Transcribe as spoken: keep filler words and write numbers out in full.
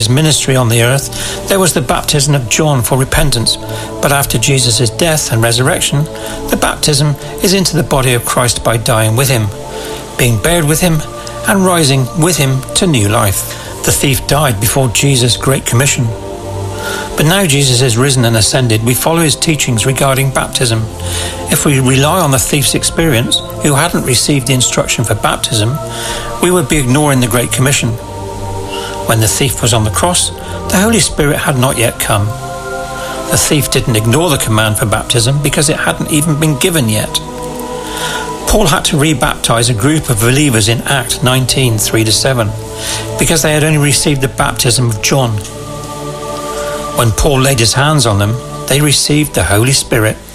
his ministry on the earth, there was the baptism of John for repentance. But after Jesus' death and resurrection, the baptism is into the body of Christ by dying with him, being buried with him, and rising with him to new life. The thief died before Jesus' Great Commission. But now Jesus is risen and ascended, we follow his teachings regarding baptism. If we rely on the thief's experience, who hadn't received the instruction for baptism, we would be ignoring the Great Commission. When the thief was on the cross, the Holy Spirit had not yet come. The thief didn't ignore the command for baptism because it hadn't even been given yet. Paul had to rebaptize a group of believers in Acts nineteen, three to seven, because they had only received the baptism of John. When Paul laid his hands on them, they received the Holy Spirit.